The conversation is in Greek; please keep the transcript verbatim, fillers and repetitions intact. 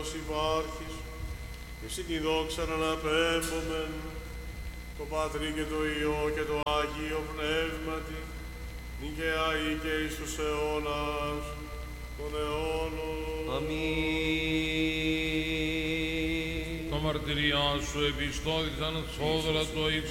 Θεός υπάρχεις, και εσύ τη δόξα να αναπέμπομεν, το Πατρί και το Υιό και το Άγιο Πνεύματι, νικαία ή και εις τους αιώνας των αιώνων. Αμήν. Τα μαρτυριά σου επιστόδησαν σόδρα το οίκο